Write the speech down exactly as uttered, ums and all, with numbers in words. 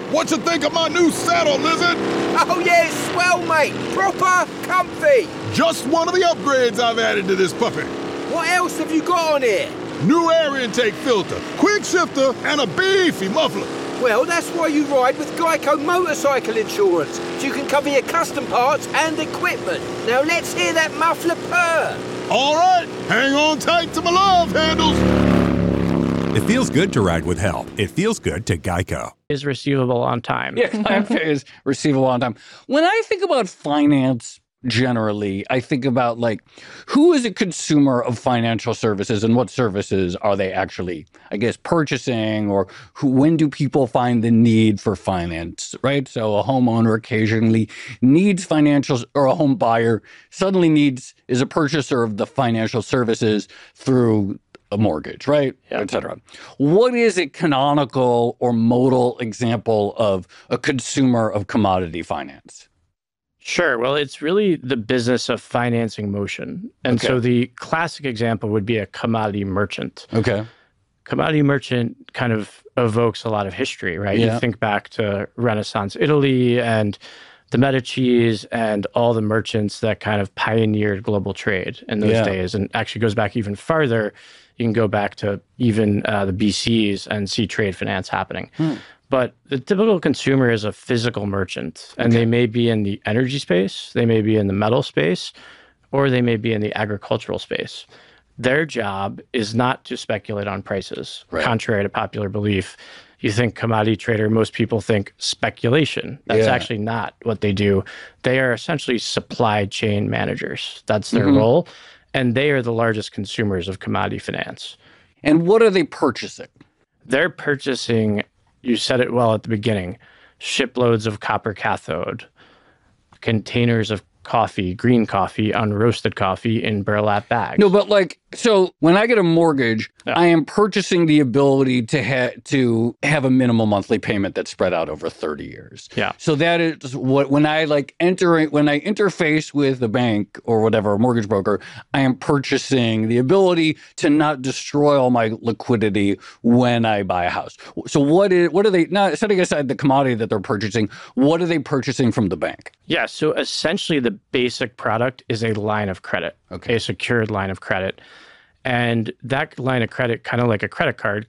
What you think of my new saddle, Lizard? Oh yeah, it's swell, mate. Proper comfy. Just one of the upgrades I've added to this puppy. What else have you got on here? New air intake filter, quick shifter, and a beefy muffler. Well, that's why you ride with Geico Motorcycle Insurance, so you can cover your custom parts and equipment. Now let's hear that muffler purr. All right, hang on tight to my love handles. It feels good to ride with help. It feels good to Geico. Is receivable on time. Yeah, client pay is receivable on time. When I think about finance generally, I think about like, who is a consumer of financial services and what services are they actually, I guess, purchasing, or who, when do people find the need for finance, right? So a homeowner occasionally needs financial, or a home buyer suddenly needs, is a purchaser of the financial services through a mortgage, right? Yep. Et cetera. What is a canonical or modal example of a consumer of commodity finance? Sure. Well, it's really the business of financing motion. And Okay. so the classic example would be a commodity merchant. Okay. Commodity merchant kind of evokes a lot of history, right? Yeah. You think back to Renaissance Italy and the Medicis and all the merchants that kind of pioneered global trade in those Yeah. days. And actually goes back even farther. You can go back to even uh, the B Cs and see trade finance happening. Hmm. But the typical consumer is a physical merchant, and Okay. they may be in the energy space, they may be in the metal space, or they may be in the agricultural space. Their job is not to speculate on prices, Right. contrary to popular belief. You think commodity trader, most people think speculation. That's Yeah. actually not what they do. They are essentially supply chain managers. That's their Mhm. role. And they are the largest consumers of commodity finance. And what are they purchasing? They're purchasing, you said it well at the beginning, shiploads of copper cathode, containers of coffee, green coffee, unroasted coffee in burlap bags. No, but like, so when I get a mortgage, Yeah. I am purchasing the ability to ha- to have a minimum monthly payment that's spread out over thirty years. Yeah. So that is what, when I like enter, when I interface with the bank or whatever, a mortgage broker, I am purchasing the ability to not destroy all my liquidity when I buy a house. So what is, what are they, not setting aside the commodity that they're purchasing, what are they purchasing from the bank? Yeah, so essentially the basic product is a line of credit, Okay. a secured line of credit. And that line of credit, kind of like a credit card,